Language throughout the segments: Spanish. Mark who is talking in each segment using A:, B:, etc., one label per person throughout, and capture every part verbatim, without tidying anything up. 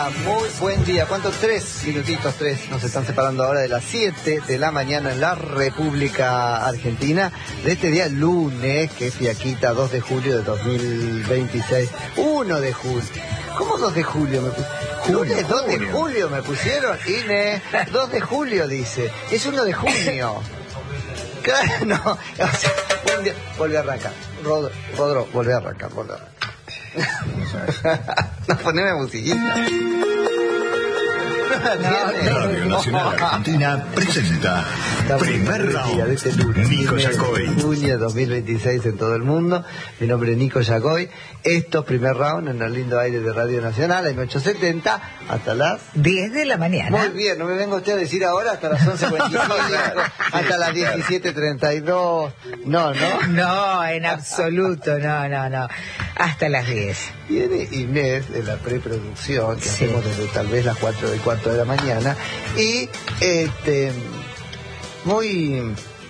A: día, muy buen día. ¿Cuántos? Tres minutitos, tres. Nos están separando ahora de las siete de la mañana en la República Argentina. De este día lunes, que es fiaquita, dos de julio de dos mil veintiséis. uno de julio. ¿Cómo dos de julio me pusieron? Lunes dos de julio me pusieron. Ine, dos de julio dice. Es uno de junio. Claro, no. O sea, buen día. Volve a arrancar. Rodro, Rodro, volve a arrancar, volve a arrancar. No, poneme musiquita.
B: Radio Nacional Argentina presenta Primer Round.
A: De este lunes,
B: Nico Yacoy.
A: Junio dos mil veintiséis en todo el mundo. Mi nombre es Nico Yacoy. Esto es Primer Round en el lindo aire de Radio Nacional en ochocientos setenta hasta las
C: diez de la mañana.
A: Muy bien, no me venga usted a decir ahora hasta las once cuarenta y cinco, hasta las diecisiete treinta y dos. No, no.
C: No, en absoluto, no, no, no. Hasta las diez.
A: Viene Inés de la preproducción, que
C: Sí.
A: hacemos desde tal vez las cuatro y cuarto de la mañana, y este muy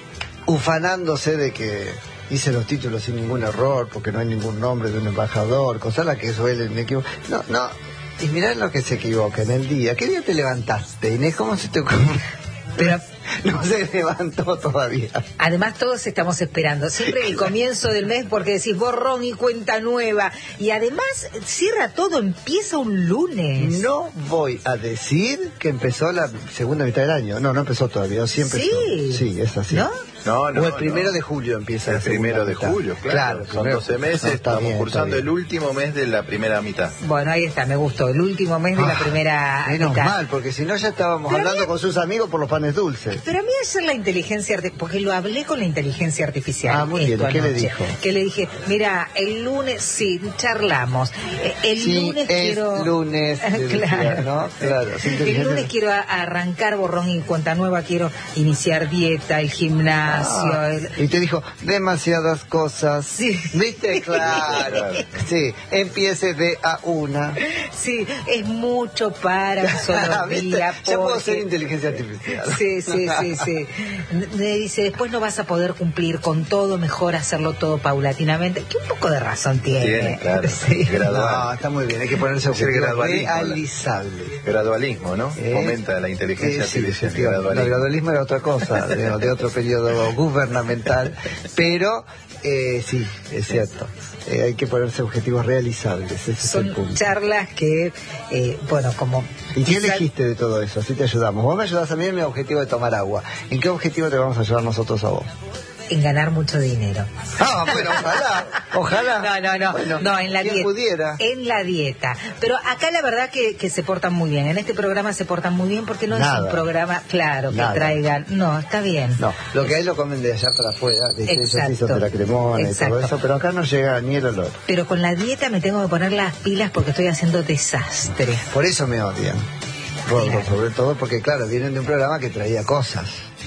A: ufanándose de que hice los títulos sin ningún error, porque no hay ningún nombre de un embajador, cosa a la que suelen me equivoco. No, no, y mirá lo que se equivoca en el día. ¿Qué día te levantaste, Inés? ¿Cómo se te ocurrió?
C: Pero
A: No se levantó todavía.
C: además todos estamos esperando siempre el comienzo del mes porque decís borrón y cuenta nueva. Y además cierra todo, empieza un lunes.
A: No voy a decir que empezó la segunda mitad del año. No, no empezó todavía. Siempre
C: Sí.
A: Sí, es así.
C: ¿No?
D: No, no,
A: o el primero
D: no.
A: de julio empieza
D: El
A: la segunda
D: primero de
A: mitad.
D: julio, claro. Son
A: primero-
D: doce meses,
A: no, está
D: estamos
A: bien, está
D: cursando
A: bien.
D: el último mes de la primera mitad.
C: Bueno, ahí está, me gustó. El último mes de la
A: Ah,
C: primera
A: Menos
C: mitad.
A: mal, porque si no ya estábamos
C: Pero
A: hablando
C: mira-
A: con sus amigos por los panes dulces.
C: Pero a mí ayer la inteligencia artificial, porque lo hablé con la inteligencia artificial.
A: Ah, muy bien,
C: esto
A: ¿qué le
C: anoche,
A: dijo?
C: Que le dije, mira, el lunes, sí, charlamos. Eh, El
A: Sí,
C: lunes
A: es
C: quiero...
A: lunes, le decía,
C: claro.
A: ¿no? Claro, es
C: El
A: inteligente.
C: lunes quiero a- arrancar borrón y cuenta nueva, quiero iniciar dieta, el gimnasio.
A: Ah,
C: el-
A: y te dijo, demasiadas cosas.
C: Sí.
A: ¿Viste? Claro. Sí, empiece de a una.
C: Sí, es mucho para un solo
A: ¿Viste?
C: día.
A: Ya puedo
C: porque-
A: ser inteligencia artificial.
C: Sí, sí, sí, sí. Me dice, después no vas a poder cumplir con todo, mejor hacerlo todo paulatinamente. Que un poco de razón tiene.
D: Tiene, claro.
C: Sí.
D: Gradual.
A: No, está muy bien, hay que ponerse
D: Es el
A: objetivos
D: gradualismo, ¿no?
A: realizables.
D: Gradualismo, ¿no?
A: Eh,
D: Fomenta la inteligencia
A: Eh, sí,
D: artificial.
A: efectivamente. No, el
D: gradualismo.
A: gradualismo era otra cosa, de, de otro periodo gubernamental, pero eh, sí, es cierto. Eh, hay que ponerse objetivos realizables, ese es el
C: Son
A: punto.
C: charlas que, eh, bueno, como...
A: ¿Y qué
C: quizá-
A: elegiste de todo eso? Así te ayudamos. Vos me ayudás a mí en mi objetivo de tomar agua. ¿En qué objetivo te vamos a ayudar nosotros a vos?
C: En ganar mucho dinero.
A: Ah, bueno, ojalá, ojalá.
C: No, no, no,
A: Bueno,
C: no, en la
A: ¿quién
C: dieta.
A: pudiera?
C: En la dieta. Pero acá la verdad que, que se portan muy bien. En este programa se portan muy bien porque no es
A: Nada.
C: un programa, claro, que
A: Nada.
C: traigan... No, está bien.
A: No, lo que hay lo comen de allá para afuera, de
C: Exacto.
A: ejercicios de la cremona y
C: Exacto.
A: todo eso, pero acá no llega ni el olor.
C: Pero con la dieta me tengo que poner las pilas porque estoy haciendo desastre.
A: Por eso me odian. Rodro,
C: Claro.
A: sobre todo porque, claro, vienen de un programa que traía cosas.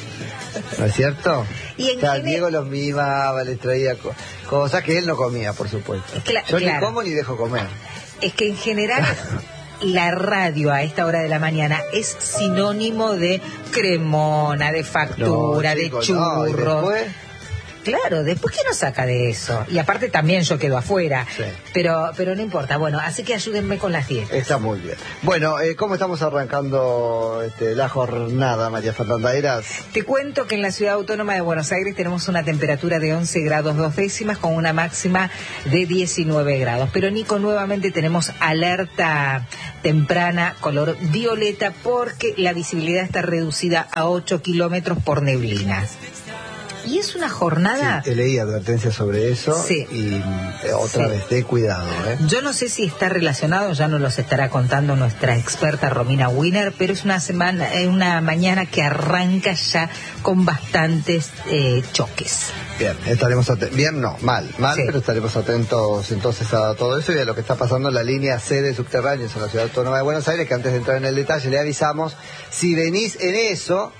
A: ¿No es cierto?
C: Y en
A: O sea,
C: gener-
A: Diego los mimaba, les traía co- cosas que él no comía, por supuesto.
C: Cla-
A: Yo
C: claro.
A: ni como ni dejo comer.
C: Es que en general la radio a esta hora de la mañana es sinónimo de cremona, de factura,
A: No,
C: de
A: chicos, no, y
C: churros.
A: después,
C: Claro, después ¿quién nos saca de eso? Y aparte también yo quedo afuera.
A: Sí.
C: Pero pero no importa. Bueno, así que ayúdenme con las dietas.
A: está muy bien. Bueno, eh, ¿cómo estamos arrancando este, la jornada, María Fernanda Eras?
C: Te cuento que en la Ciudad Autónoma de Buenos Aires tenemos una temperatura de once grados dos décimas con una máxima de diecinueve grados. Pero Nico, nuevamente tenemos alerta temprana color violeta porque la visibilidad está reducida a ocho kilómetros por neblinas. Y es una jornada...
A: Sí, te leí advertencias sobre eso
C: Sí.
A: y eh, otra
C: Sí.
A: vez, ten cuidado, ¿eh?
C: Yo no sé si está relacionado, ya nos los estará contando nuestra experta Romina Wiener, pero es una semana, eh, una mañana que arranca ya con bastantes eh, choques.
A: Bien, estaremos atentos. Bien, no, mal, mal,
C: Sí.
A: pero estaremos atentos entonces a todo eso y a lo que está pasando en la línea C de subterráneos en la Ciudad Autónoma de Buenos Aires, que antes de entrar en el detalle le avisamos, si venís en eso,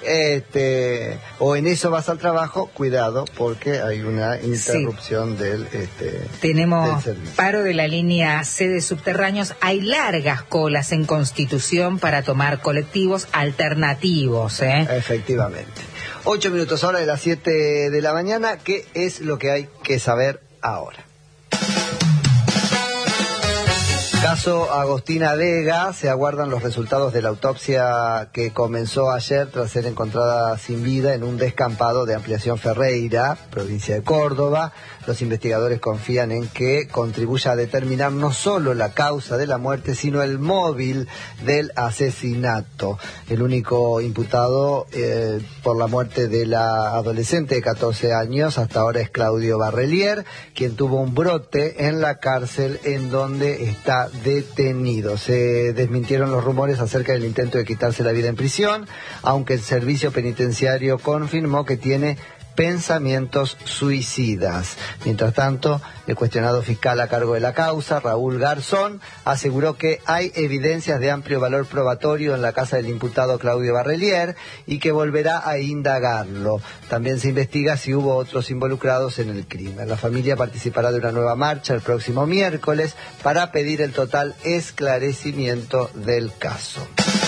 A: este, o en eso vas al trabajo, cuidado, porque hay una interrupción del, este,
C: Tenemos
A: del servicio.
C: paro de la línea C de subterráneos, hay largas colas en Constitución para tomar colectivos alternativos, ¿eh?
A: Efectivamente. Ocho minutos ahora de las siete de la mañana, ¿qué es lo que hay que saber ahora? Caso Agostina Vega, se aguardan los resultados de la autopsia que comenzó ayer tras ser encontrada sin vida en un descampado de Ampliación Ferreira, provincia de Córdoba. Los investigadores confían en que contribuya a determinar no solo la causa de la muerte, sino el móvil del asesinato. El único imputado eh, por la muerte de la adolescente de catorce años hasta ahora es Claudio Barrelier, quien tuvo un brote en la cárcel en donde está detenido. Se desmintieron los rumores acerca del intento de quitarse la vida en prisión, aunque el servicio penitenciario confirmó que tiene pensamientos suicidas. Mientras tanto, el cuestionado fiscal a cargo de la causa, Raúl Garzón, aseguró que hay evidencias de amplio valor probatorio en la casa del imputado Claudio Barrelier y que volverá a indagarlo. También se investiga si hubo otros involucrados en el crimen. La familia participará de una nueva marcha el próximo miércoles para pedir el total esclarecimiento del caso.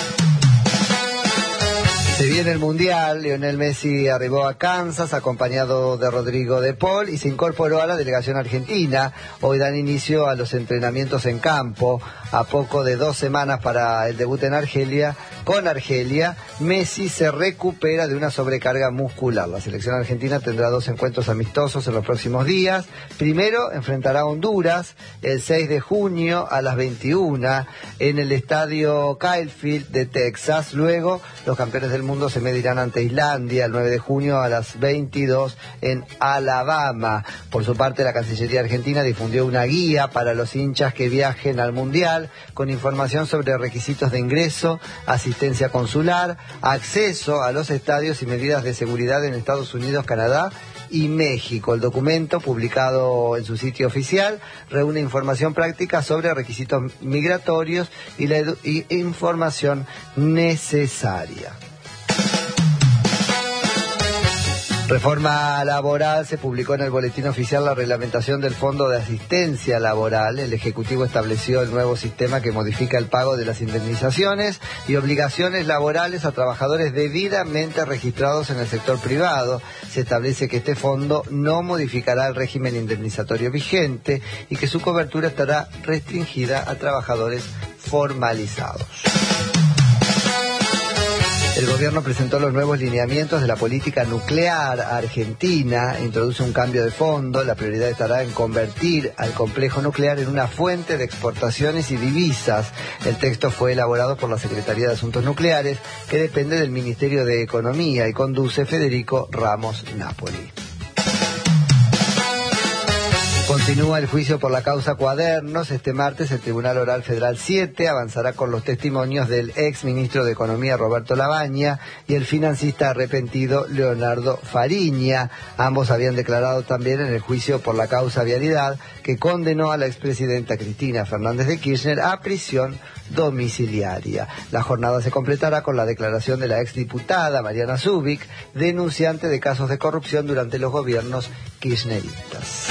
A: Se viene el Mundial, Lionel Messi arribó a Kansas acompañado de Rodrigo de Paul y se incorporó a la delegación argentina. Hoy dan inicio a los entrenamientos en campo. A poco de dos semanas para el debut en Argelia, con Argelia, Messi se recupera de una sobrecarga muscular. La selección argentina tendrá dos encuentros amistosos en los próximos días. Primero enfrentará a Honduras el seis de junio a las veintiuna en el estadio Kyle Field de Texas. Luego, los campeones del mundo se medirán ante Islandia el nueve de junio a las veintidós en Alabama. Por su parte, la Cancillería Argentina difundió una guía para los hinchas que viajen al Mundial con información sobre requisitos de ingreso, asistencia consular, acceso a los estadios y medidas de seguridad en Estados Unidos, Canadá y México. El documento, publicado en su sitio oficial, reúne información práctica sobre requisitos migratorios y la edu- y información necesaria. Reforma laboral, se publicó en el boletín oficial la reglamentación del Fondo de Asistencia Laboral. El Ejecutivo estableció el nuevo sistema que modifica el pago de las indemnizaciones y obligaciones laborales a trabajadores debidamente registrados en el sector privado. Se establece que este fondo no modificará el régimen indemnizatorio vigente y que su cobertura estará restringida a trabajadores formalizados. El gobierno presentó los nuevos lineamientos de la política nuclear argentina, introduce un cambio de fondo. La prioridad estará en convertir al complejo nuclear en una fuente de exportaciones y divisas. El texto fue elaborado por la Secretaría de Asuntos Nucleares, que depende del Ministerio de Economía y conduce Federico Ramos Napoli. Continúa el juicio por la causa Cuadernos. Este martes el Tribunal Oral Federal siete avanzará con los testimonios del ex ministro de Economía Roberto Labaña y el financista arrepentido Leonardo Fariña. Ambos habían declarado también en el juicio por la causa Vialidad, que condenó a la expresidenta Cristina Fernández de Kirchner a prisión domiciliaria. La jornada se completará con la declaración de la exdiputada Mariana Zubik, denunciante de casos de corrupción durante los gobiernos kirchneristas.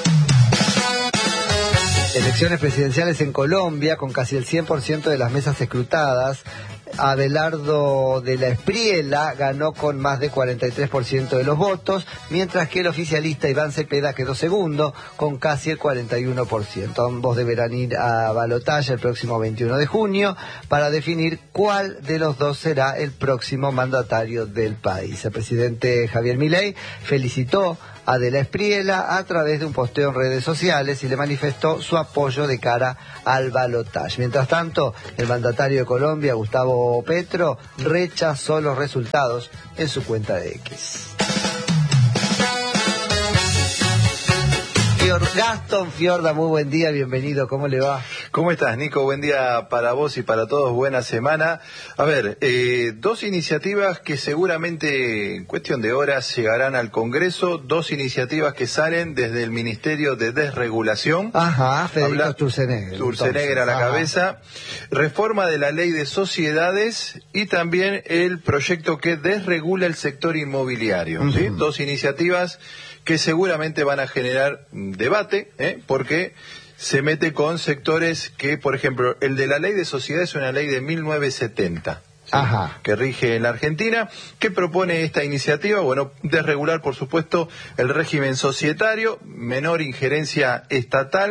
A: Elecciones presidenciales en Colombia, con casi el cien por ciento de las mesas escrutadas. Abelardo de la Espriella ganó con más de cuarenta y tres por ciento de los votos, mientras que el oficialista Iván Cepeda quedó segundo con casi el cuarenta y uno por ciento. Ambos deberán ir a balotaje el próximo veintiuno de junio para definir cuál de los dos será el próximo mandatario del país. El presidente Javier Milei felicitó a de la Espriella a través de un posteo en redes sociales y le manifestó su apoyo de cara al balotaje. Mientras tanto, el mandatario de Colombia, Gustavo Petro, rechazó los resultados en su cuenta de X. Gastón Fiorda, muy buen día, bienvenido, ¿cómo le va?
D: ¿Cómo estás, Nico? Buen día para vos y para todos, buena semana. A ver, eh, dos iniciativas que seguramente en cuestión de horas llegarán al Congreso, dos iniciativas que salen desde el Ministerio de Desregulación.
A: Ajá, Federico Sturzenegger.
D: Sturzenegger a la
A: Ajá.
D: cabeza. Reforma de la Ley de Sociedades y también el proyecto que desregula el sector inmobiliario. Uh-huh. ¿Sí? Dos iniciativas que seguramente van a generar debate, ¿eh? porque se mete con sectores que, por ejemplo, el de la Ley de Sociedades es una ley de mil novecientos setenta. ¿Sí?
A: Ajá.
D: Que rige en la Argentina. ¿Qué propone esta iniciativa? Bueno, desregular, por supuesto, el régimen societario, menor injerencia estatal,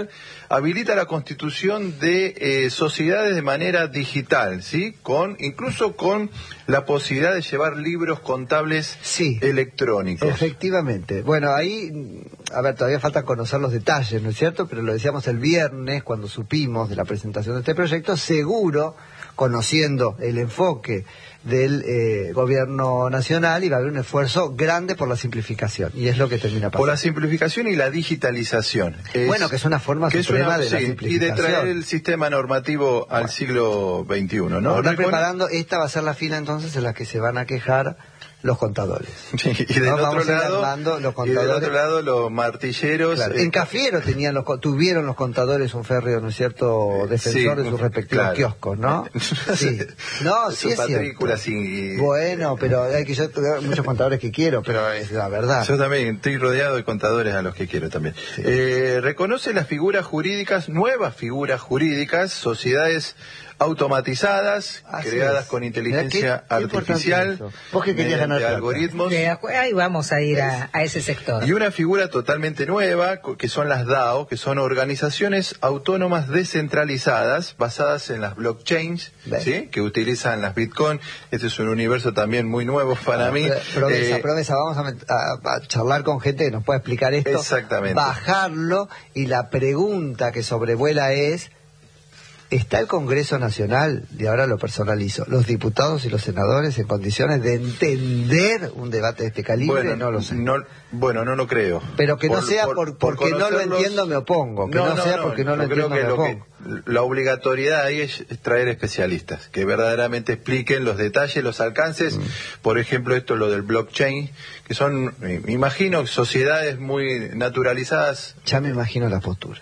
D: habilita la constitución de eh, sociedades de manera digital, ¿sí? Con, incluso con la posibilidad de llevar libros contables
A: sí,
D: electrónicos.
A: Efectivamente. Bueno, ahí, a ver, todavía falta conocer los detalles, ¿no es cierto? Pero lo decíamos el viernes, cuando supimos de la presentación de este proyecto, seguro, conociendo el enfoque del eh, gobierno nacional, iba a haber un esfuerzo grande por la simplificación, y es lo que termina pasando.
D: Por la simplificación y la digitalización. Es,
A: bueno, que es una forma suprema una, de la
D: sí,
A: simplificación.
D: Y de traer el sistema normativo al bueno. siglo veintiuno, ¿no?
A: Están preparando, esta va a ser la fila entonces en la que se van a quejar los contadores.
D: Sí, y, del otro lado,
A: los contadores.
D: y del otro lado los martilleros.
A: Claro. Eh, en Cafiero tenían los, tuvieron los contadores un férreo, ¿no es cierto?, defensor sí, de sus respectivos claro. kioscos, ¿no? Sí. No, sí es cierto.
D: Y...
A: Bueno, pero hay que yo tengo muchos contadores que quiero, pero es la verdad.
D: Yo también estoy rodeado de contadores a los que quiero también. Sí. Eh, reconoce las figuras jurídicas, nuevas figuras jurídicas, sociedades automatizadas, Así creadas es. con inteligencia qué, qué artificial,
A: ¿Vos qué querías ganar
D: algoritmos.
C: Que ahí vamos a ir a, a ese sector.
D: Y una figura totalmente nueva, que son las DAO, que son organizaciones autónomas descentralizadas, basadas en las blockchains, ¿sí? Que utilizan las Bitcoin. Este es un universo también muy nuevo para ah, mí.
A: Promesa, eh, promesa, vamos a, a, a charlar con gente que nos pueda explicar esto.
D: Exactamente.
A: Bajarlo, y la pregunta que sobrevuela es: ¿está el Congreso Nacional, y ahora lo personalizo, los diputados y los senadores en condiciones de entender un debate de este calibre?
D: Bueno,
A: no lo sé.
D: No, bueno, no lo creo.
A: Pero que
D: por,
A: no sea
D: por,
A: por, porque por no lo entiendo, me opongo. Que no, no, no sea porque no, no lo entiendo, me opongo.
D: Que la obligatoriedad ahí es traer especialistas que verdaderamente expliquen los detalles, los alcances. Mm. Por ejemplo, esto, lo del blockchain, que son, me imagino, sociedades muy naturalizadas.
A: Ya me imagino la postura.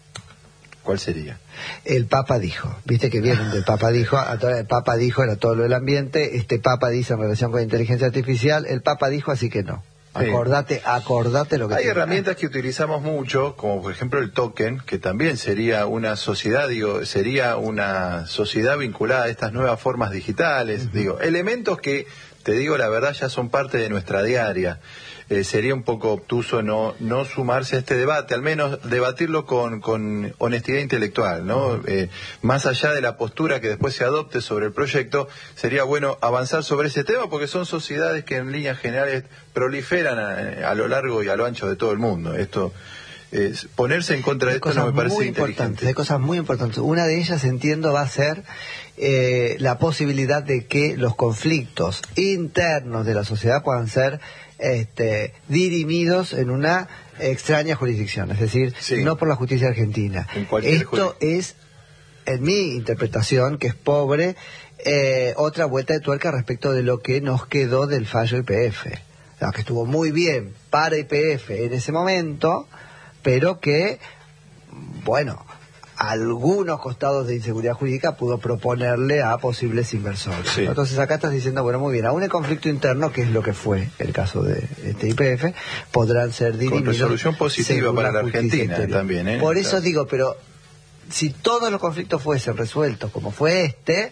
D: ¿Cuál sería?
A: El Papa dijo, viste que vienen del Papa dijo, el Papa dijo era todo lo del ambiente, este Papa dice en relación con la inteligencia artificial, el Papa dijo, así que no. Acordate, sí. acordate lo que...
D: Hay herramientas que utilizamos mucho, como por ejemplo el token, que también sería una sociedad, digo, sería una sociedad vinculada a estas nuevas formas digitales, uh-huh. digo, elementos que, te digo la verdad, ya son parte de nuestra diaria. Eh, sería un poco obtuso no no sumarse a este debate, al menos debatirlo con, con honestidad intelectual, ¿no? Eh, más allá de la postura que después se adopte sobre el proyecto, sería bueno avanzar sobre ese tema, porque son sociedades que en líneas generales proliferan a, a lo largo y a lo ancho de todo el mundo. Esto eh, ponerse en contra de esto no me parece inteligente.
A: Hay cosas muy importantes. Una de ellas, entiendo, va a ser eh, la posibilidad de que los conflictos internos de la sociedad puedan ser Este, dirimidos en una extraña jurisdicción, es decir, sí. no por la justicia argentina. Esto es, en mi interpretación, que es pobre, eh, otra vuelta de tuerca respecto de lo que nos quedó del fallo I P F. O sea, que estuvo muy bien para I P F en ese momento, pero que, bueno, algunos costados de inseguridad jurídica pudo proponerle a posibles inversores. Sí. Entonces acá estás diciendo, bueno, muy bien, aún el conflicto interno, que es lo que fue el caso de este I P F, podrán ser dirimidos.
D: Con resolución positiva para la Argentina también, ¿eh?
A: Por eso digo, pero si todos los conflictos fuesen resueltos como fue este,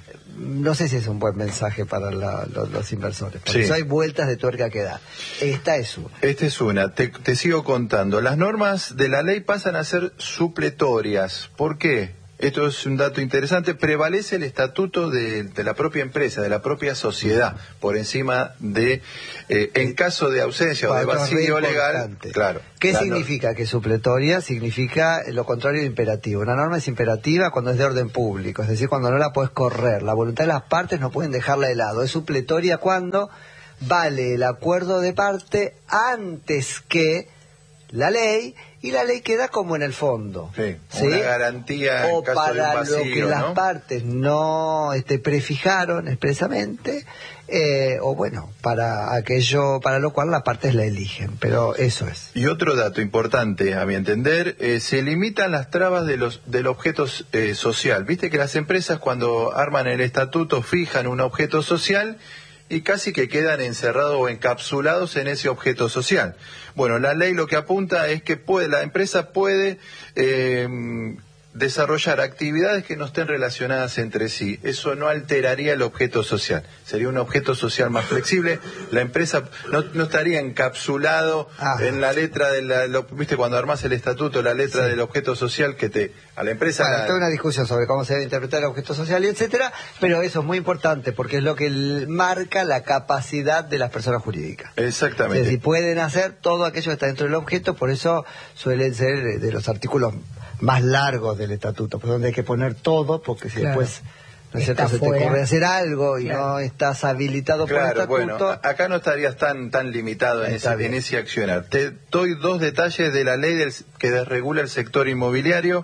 A: no sé si es un buen mensaje para la, los, los inversores. Por sí. eso hay vueltas de tuerca que dar. Esta es una.
D: Esta es una. Te, te sigo contando. Las normas de la ley pasan a ser supletorias. ¿Por qué? Esto es un dato interesante. Prevalece el estatuto de, de la propia empresa, de la propia sociedad, por encima de, eh, en caso de ausencia o de vacío legal. Claro.
A: ¿Qué significa que supletoria? Significa lo contrario de imperativo. Una norma es imperativa cuando es de orden público, es decir, cuando no la puedes correr. La voluntad de las partes no pueden dejarla de lado. Es supletoria cuando vale el acuerdo de parte antes que la ley, y la ley queda como en el fondo.
D: Sí, ¿sí? Una garantía
A: o
D: en caso
A: para
D: de un vacío,
A: lo que
D: ¿no?
A: las partes no este, prefijaron expresamente, eh, o bueno, para aquello para lo cual las partes la eligen, pero eso es.
D: Y otro dato importante, a mi entender, eh, se limitan las trabas de los del objeto eh, social. Viste que las empresas, cuando arman el estatuto, fijan un objeto social y casi que quedan encerrados o encapsulados en ese objeto social. Bueno, la ley lo que apunta es que puede, la empresa puede eh, desarrollar actividades que no estén relacionadas entre sí. Eso no alteraría el objeto social. Sería un objeto social más flexible. La empresa no, no estaría encapsulado ah. en la letra de la... Lo, ¿viste? Cuando armás el estatuto, la letra sí. del objeto social que te... A la empresa...
A: Bueno,
D: la...
A: toda una discusión sobre cómo se debe interpretar el objeto social y etcétera, pero eso es muy importante porque es lo que marca la capacidad de las personas jurídicas.
D: Exactamente.
A: Es decir, pueden hacer todo aquello que está dentro del objeto, por eso suelen ser de los artículos más largos del estatuto, pues donde hay que poner todo, porque si claro. después, ¿no es cierto?, se te ocurre hacer algo y claro. no estás habilitado
D: claro,
A: por el estatuto.
D: Bueno, acá no estarías tan tan limitado en ese, en ese accionar. Te doy dos detalles de la ley del, que desregula el sector inmobiliario.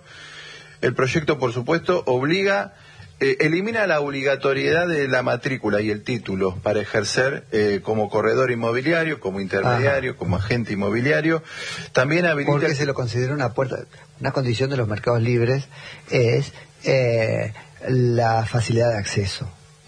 D: El proyecto, por supuesto, obliga, eh, elimina la obligatoriedad de la matrícula y el título para ejercer eh, como corredor inmobiliario, como intermediario, Ajá. como agente inmobiliario. También habilita...
A: Porque se lo considera una puerta, una condición de los mercados libres es eh, la facilidad de acceso.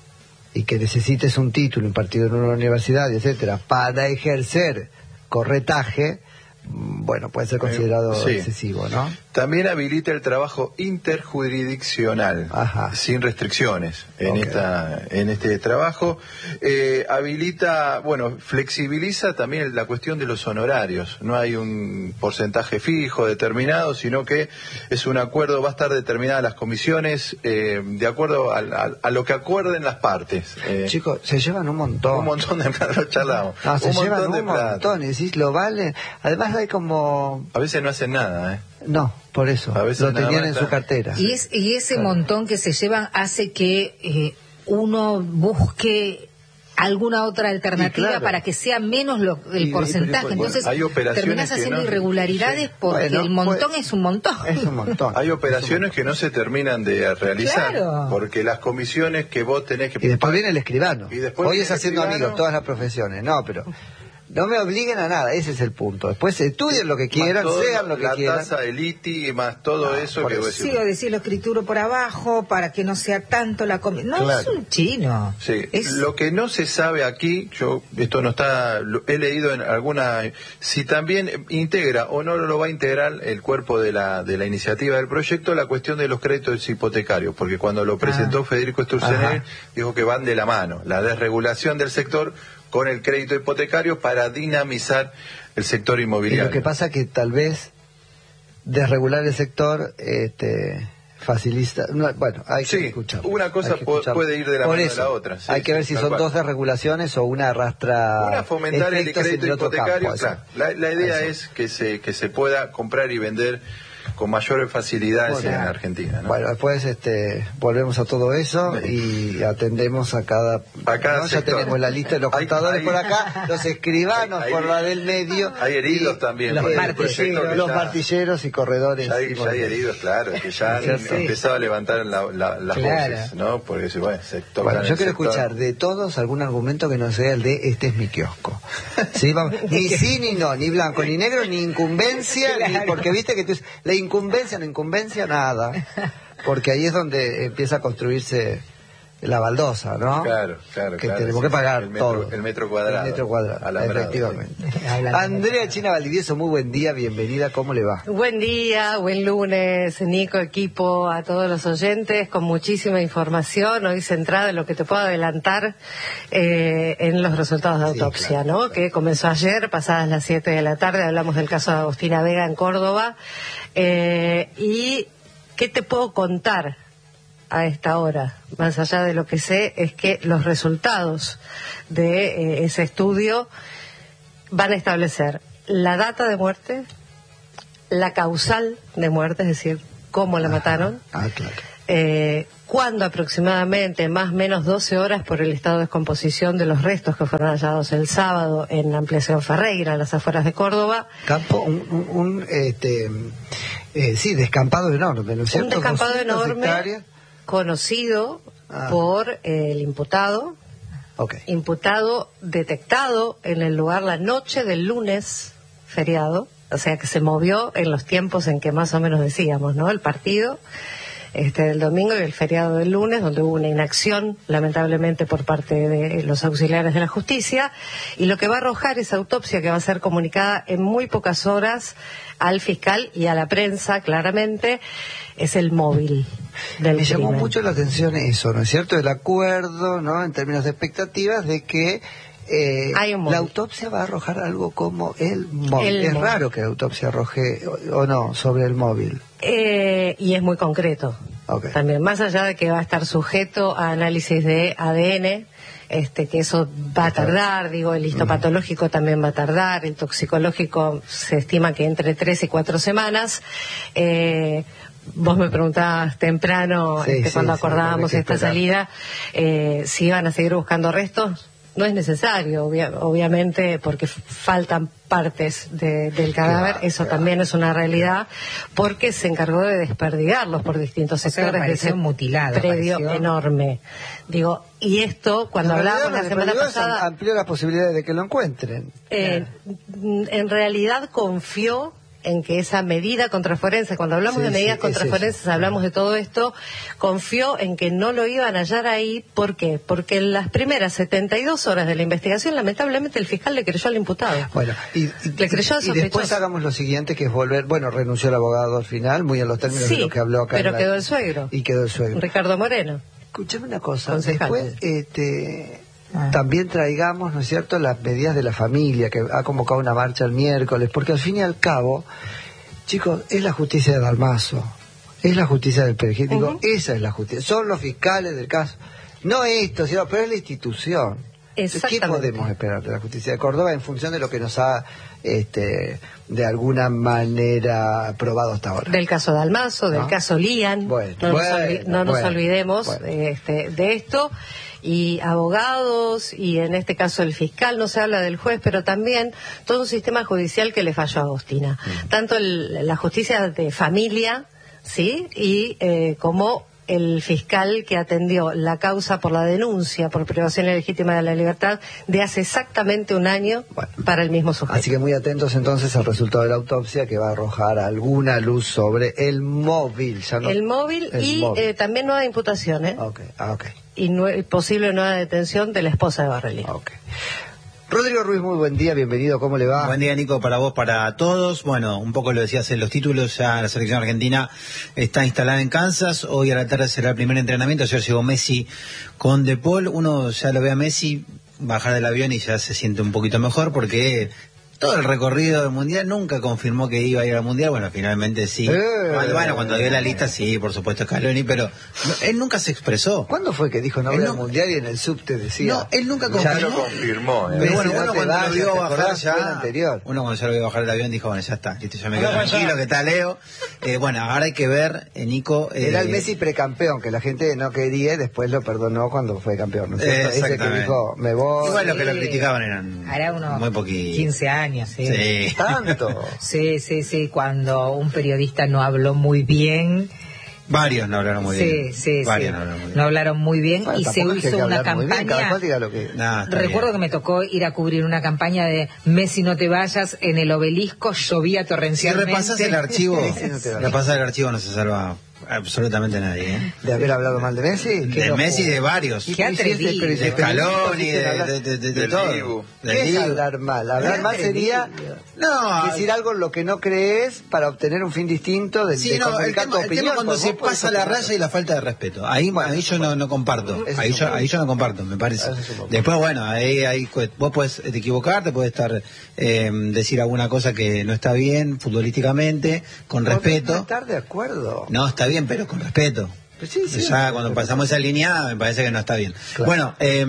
A: Y que necesites un título impartido en una universidad, etcétera, para ejercer corretaje, bueno, puede ser considerado eh, sí. excesivo, ¿no?
D: También habilita el trabajo interjurisdiccional,
A: Ajá.
D: sin restricciones en
A: okay.
D: esta en este trabajo. Eh, habilita, bueno, flexibiliza también la cuestión de los honorarios. No hay un porcentaje fijo determinado, sino que es un acuerdo, va a estar determinadas las comisiones eh, de acuerdo a, a, a lo que acuerden las partes. Eh,
A: Chicos, se llevan un montón.
D: Un montón de plata, lo charlamos.
A: No, se
D: un
A: llevan
D: montón de
A: un
D: plata.
A: montón, y decís, lo vale. Además hay como...
D: A veces no hacen nada, ¿eh?
A: No, por eso, lo tenían en su cartera.
C: Y, es, y ese claro. montón que se llevan hace que eh, uno busque alguna otra alternativa claro. para que sea menos lo, el y, porcentaje. Y, y, Entonces bueno, terminás haciendo no, irregularidades sí. porque bueno, el montón pues, es un montón.
A: Es un montón.
D: Hay operaciones
A: montón.
D: que no se terminan de realizar
C: claro.
D: porque las comisiones que vos tenés que...
A: Y después viene el escribano.
D: Y después
A: Hoy es haciendo escribano. amigos, todas las profesiones. No, pero... No me obliguen a nada, ese es el punto. Después estudien lo que quieran, sean lo que
D: la
A: quieran.
D: La tasa del I T I más todo no, eso que vos decís.
C: Sí, o decirlo escritura por abajo para que no sea tanto la comida. No, claro. es un chino.
D: Sí,
C: es...
D: lo que no se sabe aquí, yo esto no está, lo, he leído en alguna, si también integra o no lo va a integrar el cuerpo de la de la iniciativa del proyecto, la cuestión de los créditos hipotecarios, porque cuando lo presentó ah. Federico Sturzenegger dijo que van de la mano, la desregulación del sector con el crédito hipotecario para dinamizar el sector inmobiliario.
A: Y lo que pasa que tal vez desregular el sector este, facilita... No, bueno, hay
D: sí,
A: que escuchar.
D: Una cosa que puede ir de la
A: Por
D: mano
A: eso,
D: de la otra. Sí,
A: hay que
D: sí,
A: ver si son
D: cual.
A: dos desregulaciones o una arrastra...
D: Una fomentar el crédito
A: el
D: hipotecario.
A: Campo,
D: claro, la, la idea eso. es que se, que se pueda comprar y vender con mayores facilidades bueno, en Argentina, ¿no?
A: Bueno, después este, volvemos a todo eso y atendemos a cada...
D: A cada
A: ¿no? Ya tenemos la lista de los contadores por acá, los escribanos hay, hay, por la del medio.
D: Hay heridos también.
A: Los, martilleros, los ya, martilleros y corredores.
D: Ya hay, ya hay heridos, claro, que ya han sí. empezado a levantar la, la, las claro. voces, ¿no? Porque bueno, se
A: bueno yo quiero sector. escuchar de todos algún argumento que no sea el de este es mi kiosco. ¿Sí? Vamos, ni sí, ni no, ni blanco, ni negro, ni incumbencia, claro. ni porque viste que tú... La incumbencia, no incumbencia, nada. Porque ahí es donde empieza a construirse la baldosa, ¿no?
D: Claro, claro.
A: Que
D: claro,
A: tenemos
D: sí,
A: que pagar
D: el metro,
A: todo.
D: El metro cuadrado.
A: El metro cuadrado,
D: alambrado,
A: efectivamente.
D: Sí.
A: Andrea China Valdivieso, muy buen día, bienvenida, ¿cómo le va?
E: Buen día, buen lunes, Nico, equipo, a todos los oyentes, con muchísima información, hoy centrada en lo que te puedo adelantar eh, en los resultados de autopsia, sí, claro, ¿no? Claro. Que comenzó ayer, pasadas las siete de la tarde, hablamos del caso de Agustina Vega en Córdoba. Eh, y ¿qué te puedo contar a esta hora? Más allá de lo que sé, es que los resultados de eh, ese estudio van a establecer la data de muerte, la causal de muerte, es decir, cómo la mataron,
A: ah, claro.
E: eh, cuándo aproximadamente, más o menos doce horas por el estado de descomposición de los restos que fueron hallados el sábado en la ampliación Ferreira, en las afueras de Córdoba.
A: Campo, un, un, un este, eh, sí, descampado enorme, ¿no es cierto?
E: Un descampado enorme, hectáreas. Conocido ah. por eh, el imputado,
A: okay.
E: imputado detectado en el lugar la noche del lunes feriado, o sea que se movió en los tiempos en que más o menos decíamos, ¿no? El partido. este, del domingo y el feriado del lunes, donde hubo una inacción, lamentablemente, por parte de los auxiliares de la justicia, y lo que va a arrojar esa autopsia, que va a ser comunicada en muy pocas horas al fiscal y a la prensa, claramente, es el móvil del
A: Me llamó
E: crimen.
A: mucho la atención eso, ¿no es cierto? El acuerdo, ¿no? En términos de expectativas de que eh,
E: Hay un móvil.
A: la autopsia va a arrojar algo como el móvil.
E: El
A: es
E: móvil.
A: raro que la autopsia arroje, o, o no, sobre el móvil.
E: Eh, y es muy concreto.
A: Okay.
E: También, más allá de que va a estar sujeto a análisis de A D N, este, que eso va a tardar, digo, el histopatológico también va a tardar, el toxicológico se estima que entre tres y cuatro semanas. Eh, Vos me preguntabas temprano,
A: Sí,
E: este,
A: sí,
E: cuando
A: sí,
E: acordábamos
A: hay que
E: esta
A: esperar.
E: salida, eh, si iban a seguir buscando restos. No es necesario, obvia- obviamente, porque f- faltan partes de- del cadáver,
A: Claro,
E: eso
A: claro.
E: también es una realidad, porque se encargó de desperdigarlos por distintos
C: O sea,
E: sectores de
C: apareció
E: ese
C: mutilado,
E: predio
C: apareció.
E: enorme. Digo, y esto, cuando
A: En
E: hablábamos
A: realidad,
E: la
A: lo
E: semana
A: que perdió es
E: pasada,
A: amplió las posibilidades de que lo encuentren.
E: eh, en realidad confió en que esa medida contraforense, cuando hablamos
A: Sí,
E: de medidas
A: sí, es
E: contraforenses,
A: eso.
E: hablamos de todo esto, confió en que no lo iban a hallar ahí. ¿Por qué? Porque en las primeras setenta y dos horas de la investigación, lamentablemente, el fiscal le creyó al imputado.
A: Bueno, y, y-
E: Le creyó al
A: y después
E: sospechoso.
A: hagamos lo siguiente, que es volver, bueno, renunció el abogado al final, muy en los términos
E: Sí,
A: de lo que habló acá.
E: pero
A: en la-
E: quedó el suegro.
A: Y quedó el suegro.
E: Ricardo Moreno.
A: Escuchame una cosa,
E: Concejal.
A: después este,
C: Ah.
A: también traigamos, ¿no es cierto?, las medidas de la familia, que ha convocado una marcha el miércoles, porque al fin y al cabo, chicos, es la justicia de Dalmazo, es la justicia del Perejil, digo,
E: Ujú.
A: esa es la justicia, son los fiscales del caso, no esto, sino, pero es la institución. Entonces, ¿qué
E: Exactamente.
A: podemos esperar de la justicia de Córdoba en función de lo que nos ha, este, de alguna manera probado hasta ahora?
E: Del caso Dalmazo, del
A: ¿No?
E: caso Lian,
A: Bueno,
E: no,
A: bueno,
E: nos, olvi- no nos
A: bueno,
E: olvidemos
A: bueno.
E: este, de esto, y abogados, y en este caso el fiscal, no se habla del juez, pero también todo un sistema judicial que le falló a Agostina.
A: Mm.
E: Tanto el- la justicia de familia, ¿sí? Y eh, como el fiscal que atendió la causa por la denuncia por privación ilegítima de la libertad de hace exactamente un año
A: Bueno.
E: para el mismo sujeto.
A: Así que muy atentos entonces al resultado de la autopsia, que va a arrojar alguna luz sobre el móvil. Ya no-
E: El móvil
A: el
E: y
A: móvil.
E: eh, también nueva imputación, ¿eh?
A: Ok, ah, ok,
E: Y nue- posible nueva detención de la esposa de Barrelli.
A: ok. Rodrigo Ruiz, muy buen día, bienvenido, ¿cómo le va?
F: Buen día, Nico, para vos, para todos. Bueno, un poco lo decías en los títulos, ya la selección argentina está instalada en Kansas. Hoy a la tarde será el primer entrenamiento. Ayer llegó Messi con De Paul. Uno ya lo ve a Messi bajar del avión y ya se siente un poquito mejor porque todo el recorrido del Mundial nunca confirmó que iba a ir al Mundial. Bueno, finalmente sí.
A: Eh.
F: Cuando, bueno, cuando dio la lista, sí, por supuesto, Scaloni, pero no, él nunca se expresó.
A: ¿Cuándo fue que dijo no
F: Él
A: voy
F: no-
A: al mundial y en el subte decía?
F: No, él nunca
D: Ya
F: confirmó.
D: lo confirmó. ¿eh?
F: Pero bueno,
A: Messi, no
F: uno
A: te
F: cuando
A: vayas,
F: lo vio
A: ¿te
F: bajar
A: acordás? Fue el
F: ya,
A: anterior.
F: uno cuando ya lo vio bajar del avión dijo, bueno, ya está, listo, ya me quedo tranquilo, que está Leo. Eh, bueno, ahora hay que ver, eh, Nico. eh,
A: Era el Messi precampeón, que la gente no quería y después lo perdonó cuando fue campeón, ¿no es cierto? Ese que
F: Exactamente.
A: dijo, me voy.
F: Igual lo que lo
C: Sí.
F: criticaban eran
C: Hará unos
F: muy poquitos.
C: quince años, sí.
F: Sí.
A: Tanto.
C: Sí, sí, sí, cuando un periodista no habló muy bien.
F: Varios no hablaron muy
C: sí,
F: bien.
C: sí,
F: Varios
C: sí.
F: no hablaron muy bien.
C: No hablaron muy bien
A: Bueno,
C: y se
A: tampoco es que hay
C: hizo
A: que
C: una
A: hablar muy bien, cada
C: campaña.
A: cual diga lo que...
F: Nah, está
C: Recuerdo
F: bien.
C: que me tocó ir a cubrir una campaña de Messi no te vayas en el obelisco, llovía
F: Si
C: torrencialmente.
F: repasas el archivo,
A: Messi no te va.
F: repasas el archivo no se salva absolutamente nadie, ¿eh?
A: ¿De haber hablado mal de Messi? ¿Qué
F: De
A: no
F: Messi
A: pudo?
F: de varios.
A: ¿Y
C: Qué
A: qué hiciste?
C: atrevido.
A: Pero
F: De
A: hiciste
F: Scaloni,
A: periodista,
F: de,
A: hablar-
F: de, de, de, de
D: Del
F: todo.
D: Dibu.
F: Del
A: ¿Qué es
F: Dibu.
A: hablar mal? Hablar
C: Qué
A: mal sería
C: atrevido.
F: No,
A: decir algo en lo que no crees para obtener un fin distinto de,
F: sí,
A: de
F: no, el
A: comunicar
F: tema,
A: tu
F: el
A: opinión.
F: tema cuando
A: pues
F: se
A: vos podés
F: pasa la
A: opinar.
F: raya y la falta de respeto. Ahí,
A: Bueno,
F: ahí yo no, no comparto.
A: Eso
F: Ahí
A: es
F: yo,
A: un
F: ahí yo no comparto, me parece.
A: Eso es un poco.
F: Después, bueno, ahí, ahí cu- vos puedes equivocarte, puedes estar eh, decir alguna cosa que no está bien futbolísticamente, con
A: Podés
F: respeto.
A: no estar de acuerdo.
F: No, está bien, pero con respeto.
A: Pues sí, sí,
F: ya
A: sí,
F: cuando
A: pero-
F: pasamos esa línea me parece que no está bien.
A: Claro.
F: Bueno, eh,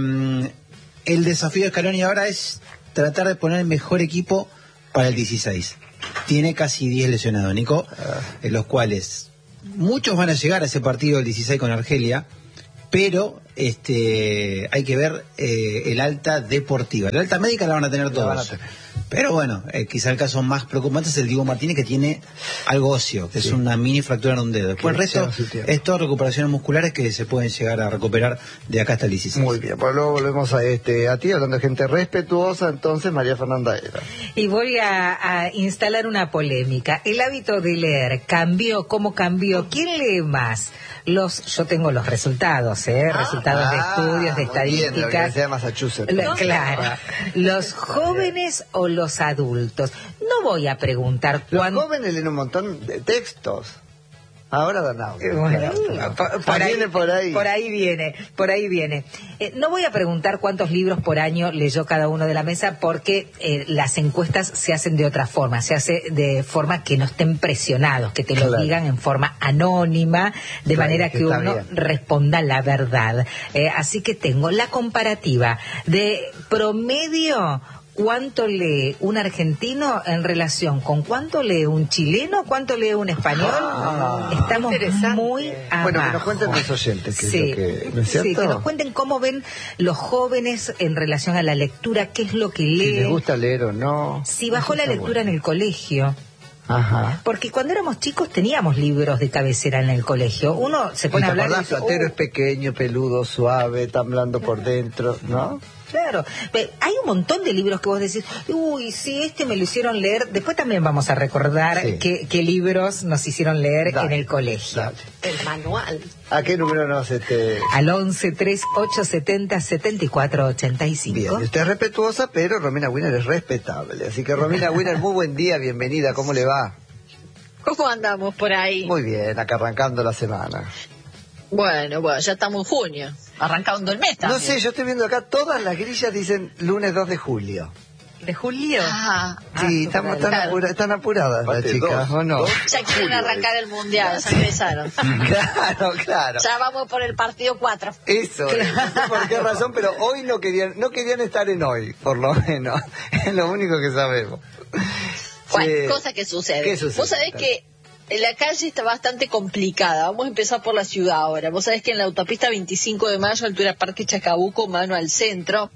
F: el desafío de Scaloni ahora es tratar de poner el mejor equipo para el dieciséis. Tiene casi diez lesionados, Nico, en los cuales muchos van a llegar a ese partido del dieciséis con Argelia, pero este hay que ver eh, el alta deportiva. La alta médica la van a tener
A: La van a
F: todos.
A: tener.
F: Pero bueno, eh, quizá el caso más preocupante es el Diego Martínez, que tiene algo óseo, que sí. es una mini fractura en un dedo. Después el resto es todo recuperaciones musculares que se pueden llegar a recuperar de acá hasta el dieciséis.
A: Muy bien, pues luego volvemos a este a ti, hablando de gente respetuosa, entonces María Fernanda Era.
C: Y voy a, a instalar una polémica. El hábito de leer cambió, ¿cómo cambió? ¿Quién lee más? Los, yo tengo los resultados, ¿eh?
A: Ah,
C: resultados de estudios, de estadísticas.
A: Bien, de la Universidad de Massachusetts.
C: La, claro. ¿Los jóvenes o los adultos? No voy a preguntar cuándo.
A: Los jóvenes leen un montón de textos. Ahora dan audio.
C: Bueno, por, por, ahí,
A: viene por ahí.
C: Por ahí viene, por ahí viene. Eh, no voy a preguntar cuántos libros por año leyó cada uno de la mesa, porque eh, las encuestas se hacen de otra forma, se hace de forma que no estén presionados, que te lo claro. digan en forma anónima, de claro, manera que, que uno bien. responda la verdad. Eh, así que tengo la comparativa de promedio. ¿Cuánto lee un argentino en relación con cuánto lee un chileno, cuánto lee un español? Ah, Estamos muy abajo.
A: Bueno, que nos cuenten los oyentes. Que
C: sí,
A: es lo que, ¿no es cierto?
C: Sí, que nos cuenten cómo ven los jóvenes en relación a la lectura, qué es lo que leen.
A: Si les gusta leer o no.
C: Si bajó la lectura bueno. en el colegio.
A: Ajá.
C: Porque cuando éramos chicos teníamos libros de cabecera en el colegio. Uno se pone a hablar
A: y dice, Platero uh, es pequeño, peludo, suave, tan blando por dentro, ¿no?
C: Claro, hay un montón de libros que vos decís, uy, sí, este me lo hicieron leer. Después también vamos a recordar sí. qué, qué libros nos hicieron leer dale, en el colegio.
E: Dale. El manual.
A: ¿A qué número nos este?
C: Al once, tres, ocho, setenta, setenta y cuatro, ochenta y cinco.
A: Bien, usted es respetuosa, pero Romina Wiener es respetable. Así que Romina Wiener, muy buen día, bienvenida, ¿cómo le va?
G: ¿Cómo andamos por ahí?
A: Muy bien, acá arrancando la semana.
G: Bueno, bueno, ya estamos en junio, arrancando el mes también.
A: No sé, yo estoy viendo acá, todas las grillas dicen lunes dos de julio.
C: ¿De julio?
G: Ah,
A: sí, ah, estamos tan, claro. apura, tan apuradas las chicas, ¿o no?
G: Ya quieren arrancar el mundial, ya empezaron.
A: Claro, claro.
G: Ya vamos por el partido cuatro.
A: Eso, claro. No sé por qué razón, pero hoy no querían, no querían estar en hoy, por lo menos. Es lo único que sabemos.
G: Bueno, sí. Cosa que sucede.
A: ¿Qué sucede?
G: Vos sabés que la calle está bastante complicada. Vamos a empezar por la ciudad ahora. Vos sabés que en la autopista veinticinco de mayo, altura Parque Chacabuco, mano al centro,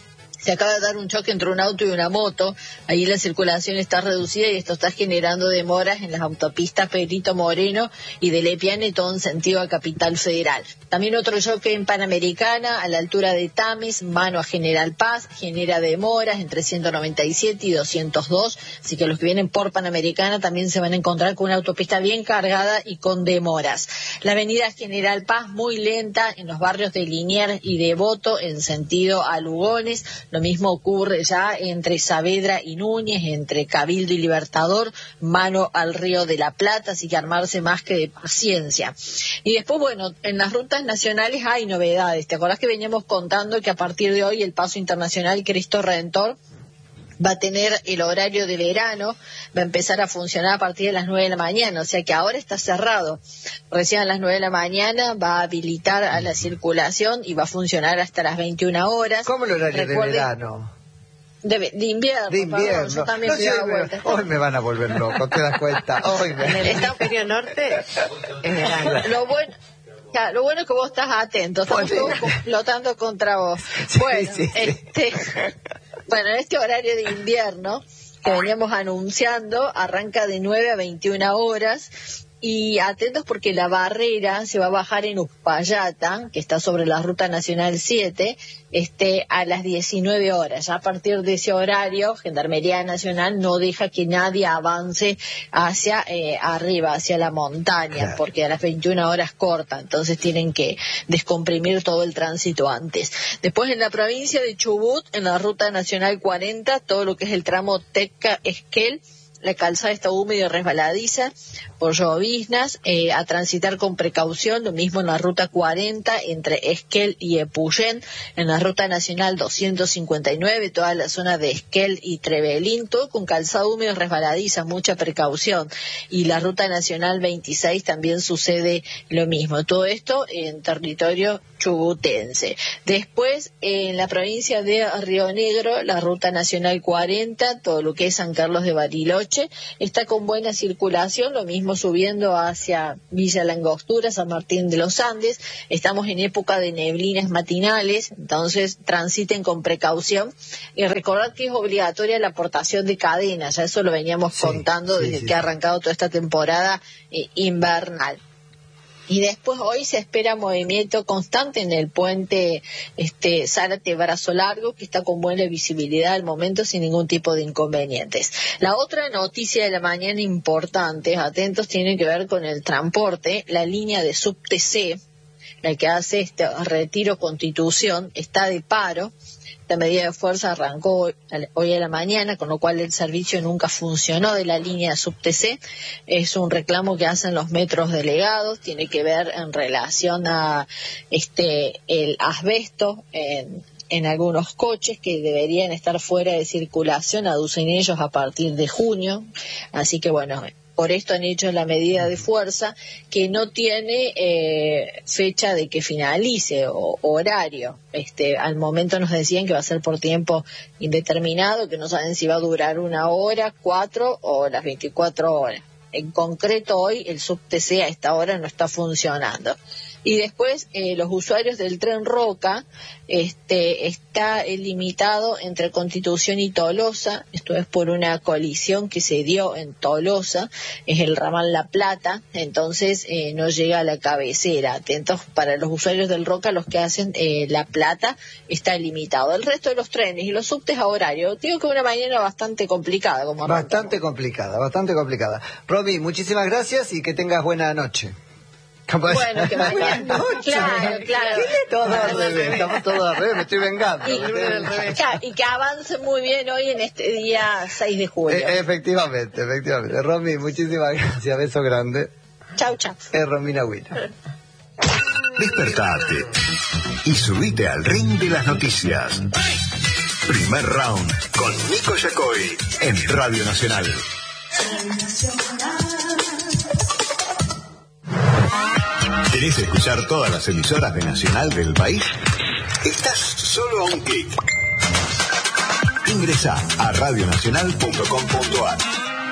G: se acaba de dar un choque entre un auto y una moto. Ahí la circulación está reducida y esto está generando demoras en las autopistas Perito Moreno y de Lepiane, todo en sentido a Capital Federal. También otro choque en Panamericana, a la altura de Tames, mano a General Paz, genera demoras entre ciento noventa y siete y doscientos dos. Así que los que vienen por Panamericana también se van a encontrar con una autopista bien cargada y con demoras. La avenida General Paz muy lenta en los barrios de Liniers y Devoto en sentido a Lugones. Lo mismo ocurre ya entre Saavedra y Núñez, entre Cabildo y Libertador, mano al Río de la Plata, así que armarse más que de paciencia. Y después, bueno, en las rutas nacionales hay novedades. ¿Te acordás que veníamos contando que a partir de hoy el paso internacional Cristo Redentor va a tener el horario de verano, va a empezar a funcionar a partir de las nueve de la mañana, o sea que ahora está cerrado. Recién a las nueve de la mañana va a habilitar a la circulación y va a funcionar hasta las veintiuna horas.
A: ¿Cómo el horario
G: Recuerden,
A: de verano?
G: De, de invierno.
A: De invierno.
G: Perdón, yo también
A: no,
G: fui
A: sí,
G: a la
A: hoy,
G: vuelta.
A: me, hoy me van a volver loco, ¿te das cuenta? Hoy me...
E: En el hemisferio norte es verano.
G: Lo bueno... Ya, lo bueno es que vos estás atento, estamos
A: Bueno.
G: todos complotando contra vos.
A: Sí,
G: Bueno,
A: sí, sí.
G: este, bueno, este horario de invierno que veníamos anunciando arranca de nueve a veintiuna horas. Y atentos porque la barrera se va a bajar en Uspallata, que está sobre la Ruta Nacional siete, este, a las diecinueve horas. Ya a partir de ese horario, Gendarmería Nacional no deja que nadie avance hacia eh, arriba, hacia la montaña, claro. Porque a las veintiuna horas corta, entonces tienen que descomprimir todo el tránsito antes. Después en la provincia de Chubut, en la Ruta Nacional cuarenta, todo lo que es el tramo Tecca-Esquel, la calzada está húmeda y resbaladiza por lloviznas, eh, a transitar con precaución, lo mismo en la ruta cuarenta entre Esquel y Epuyén, en la ruta nacional doscientos cincuenta y nueve, toda la zona de Esquel y Trevelín, todo con calzada húmeda y resbaladiza, mucha precaución, y la ruta nacional veintiséis también sucede lo mismo, todo esto en territorio chubutense. Después, en la provincia de Río Negro, la ruta nacional cuarenta, todo lo que es San Carlos de Bariloche, está con buena circulación, lo mismo subiendo hacia Villa La Angostura, San Martín de los Andes. Estamos en época de neblinas matinales, entonces transiten con precaución y recordad que es obligatoria la aportación de cadenas, ya eso lo veníamos sí, contando sí, desde sí, que ha arrancado toda esta temporada eh, invernal. Y después hoy se espera movimiento constante en el puente este, Zárate-Brazo Largo, que está con buena visibilidad al momento sin ningún tipo de inconvenientes. La otra noticia de la mañana importante, atentos, tiene que ver con el transporte. La línea de Subte C, la que hace este Retiro Constitución, está de paro. La medida de fuerza arrancó hoy a la mañana, con lo cual el servicio nunca funcionó de la línea Subte C. Es un reclamo que hacen los metros delegados, tiene que ver en relación a este el asbesto en, en algunos coches que deberían estar fuera de circulación, aducen ellos a partir de junio. Así que bueno, por esto han hecho la medida de fuerza que no tiene eh, fecha de que finalice o horario. Este, al momento nos decían que va a ser por tiempo indeterminado, que no saben si va a durar una hora, cuatro o las veinticuatro horas. En concreto hoy el Subte C a esta hora no está funcionando. Y después eh, los usuarios del tren Roca este, está eh, limitado entre Constitución y Tolosa. Esto es por una colisión que se dio en Tolosa, es el ramal La Plata, entonces eh, no llega a la cabecera. Atentos para los usuarios del Roca, los que hacen eh, La Plata está limitado. El resto de los trenes y los subtes a horario, digo que una mañana bastante complicada. Como
A: bastante
G: arrancamos.
A: complicada, bastante complicada. Romy, muchísimas gracias y que tengas buena noche.
G: Bueno, que mañana. Claro, claro.
A: Todo al revés, estamos todos al revés, me estoy vengando.
G: Y, y que avance muy bien hoy en este día seis de julio.
A: E efectivamente, efectivamente. Romy, muchísimas gracias, beso grande.
G: Chau, chau.
A: Es Romina Huila.
B: Despertate y subite al ring de las noticias. Primer round con Nico Yacoy en Radio Nacional. ¿Querés escuchar todas las emisoras de Nacional del país? Estás solo a un clic. Ingresá a radio nacional punto com punto a r.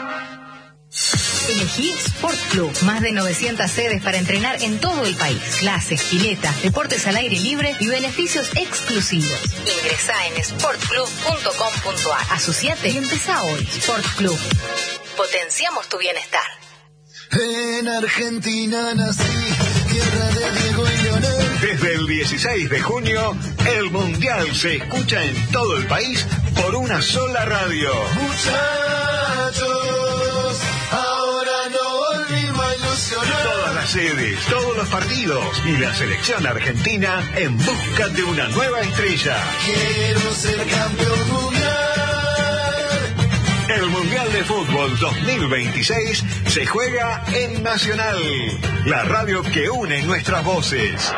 H: Elegí Sport Club. Más de novecientas sedes para entrenar en todo el país. Clases, piletas, deportes al aire libre y beneficios exclusivos. Ingresá en sport club punto com punto a r. Asociate y empezá hoy. Sport Club. Potenciamos tu bienestar.
I: En Argentina nací, tierra de Diego y Leonel.
B: Desde el dieciséis de junio, el Mundial se escucha en todo el país por una sola radio.
I: Muchachos, ahora no volvimos a ilusionar.
B: Todas las sedes, todos los partidos y la selección argentina en busca de una nueva estrella.
I: Quiero ser campeón mundial.
B: El Mundial de Fútbol dos mil veintiséis se juega en Nacional, la radio que une nuestras voces.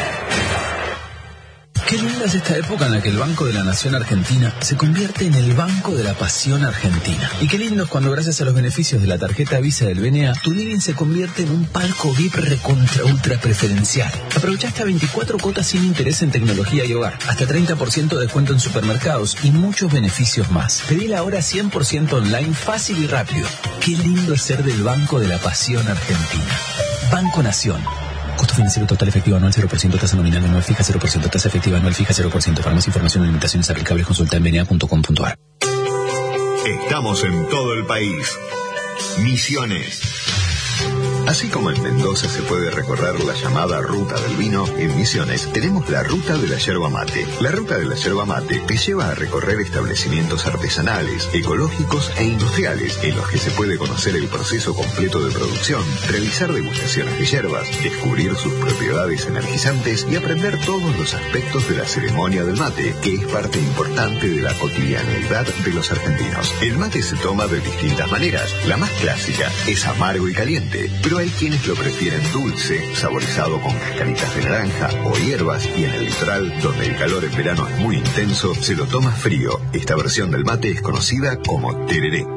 J: Qué linda es esta época en la que el Banco de la Nación Argentina se convierte en el Banco de la Pasión Argentina. Y qué lindo es cuando, gracias a los beneficios de la tarjeta Visa del B N A, tu living se convierte en un palco V I P recontra ultra preferencial. Aprovecha hasta veinticuatro cuotas sin interés en tecnología y hogar, hasta treinta por ciento de descuento en supermercados y muchos beneficios más. Pedila ahora cien por ciento online, fácil y rápido. Qué lindo es ser del Banco de la Pasión Argentina. Banco Nación. Costo financiero total efectivo anual cero por ciento, tasa nominal anual fija cero por ciento, tasa efectiva anual fija cero por ciento. Para más información y limitaciones aplicables consulta en b n a punto com punto a r.
B: Estamos en todo el país. Misiones. Así como en Mendoza se puede recorrer la llamada Ruta del Vino, en Misiones tenemos la Ruta de la Yerba Mate. La Ruta de la Yerba Mate te lleva a recorrer establecimientos artesanales, ecológicos e industriales, en los que se puede conocer el proceso completo de producción, realizar degustaciones de hierbas, descubrir sus propiedades energizantes y aprender todos los aspectos de la ceremonia del mate, que es parte importante de la cotidianeidad de los argentinos. El mate se toma de distintas maneras. La más clásica es amargo y caliente, pero hay quienes lo prefieren dulce, saborizado con cascaritas de naranja o hierbas, y en el litoral, donde el calor en verano es muy intenso, se lo toma frío. Esta versión del mate es conocida como tereré.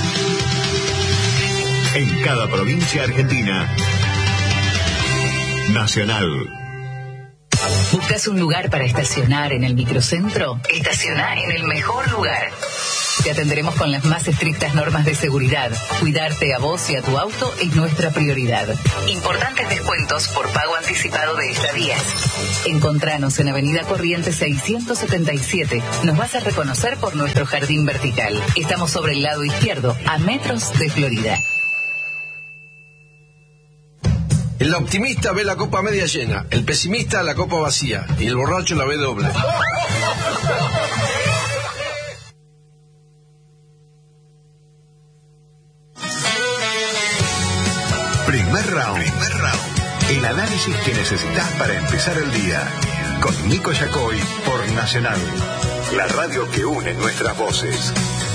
B: En cada provincia argentina, Nacional.
H: ¿Buscas un lugar para estacionar en el microcentro? Estaciona en el mejor lugar. Te atenderemos con las más estrictas normas de seguridad. Cuidarte a vos y a tu auto es nuestra prioridad. Importantes descuentos por pago anticipado de estadías. Encontranos en Avenida Corrientes seiscientos setenta y siete. Nos vas a reconocer por nuestro jardín vertical. Estamos sobre el lado izquierdo, a metros de Florida.
K: El optimista ve la copa media llena, el pesimista la copa vacía y el borracho la ve doble.
B: Primer round. Primer round. El análisis que necesitas para empezar el día. Con Nico Yacoy por Nacional. La radio que une nuestras voces.